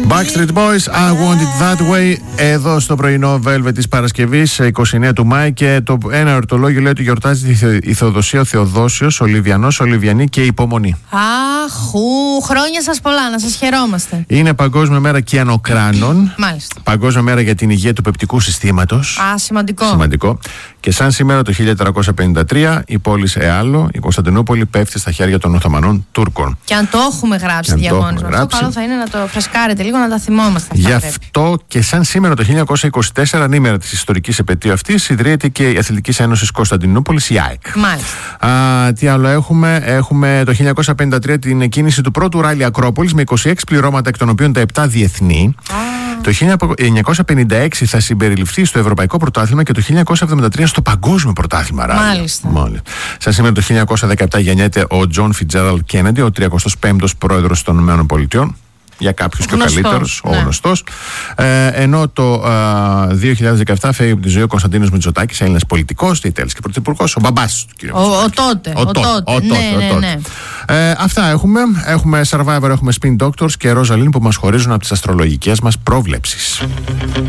Backstreet Boys, I Want It That Way. Εδώ στο πρωινό Velvet της Παρασκευής, 29 του Μάη. Και ένα εορτολόγιο λέει ότι γιορτάζει η Θεοδοσία, ο Θεοδόσιος, ο Λιβιανός, ο Λιβιανή και η υπομονή. Αχού, χρόνια σας πολλά, να σας χαιρόμαστε. Είναι Παγκόσμια Μέρα Κυανοκράνων. Μάλιστα. Παγκόσμια Μέρα για την υγεία του πεπτικού συστήματος. Σημαντικό. Και σαν σήμερα το 1453 η πόλη Εάλο, η Κωνσταντινούπολη, πέφτει στα χέρια των Οθωμανών Τούρκων. Και αν το έχουμε γράψει διαγώνισμα, αυτό καλό θα είναι να το φρεσκάρετε λίγο, να τα θυμόμαστε. Γι' αυτό και σαν σήμερα το 1924, ανήμερα της ιστορικής επετείου αυτής, ιδρύεται και η Αθλητικής Ένωσης Κωνσταντινούπολης, η ΑΕΚ. Μάλιστα. Τι άλλο έχουμε? Έχουμε το 1953 την εκκίνηση του πρώτου ράλι Ακρόπολης με 26 πληρώματα, εκ των οποίων τα 7 διεθνή. Το 1956 θα συμπεριληφθεί στο Ευρωπαϊκό Πρωτάθλημα και το 1973 στο Παγκόσμιο Πρωτάθλημα ράλι. Μάλιστα. Σαν σήμερα το 1917 γεννιέται ο Τζον Φιτζέραλντ Κέννεντι, ο 35ος πρόεδρος των ΗΠΑ. Για κάποιους και ο καλύτερος, ο γνωστός. Ενώ το 2017 φεύγει από τη ζωή ο Κωνσταντίνος Μητσοτάκης, Έλληνας πολιτικός, διετέλης και πρωθυπουργός, ο μπαμπάς του κ. Ο τότε. Αυτά έχουμε. Έχουμε Survivor, έχουμε Spin Doctors και Rosaline που μας χωρίζουν από τις αστρολογικές μας πρόβλεψεις.